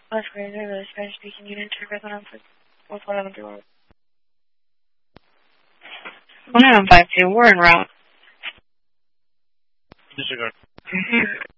That's great. They're really Spanish speaking. You didn't check on what's 1131. 1152, we're en route. Disregard.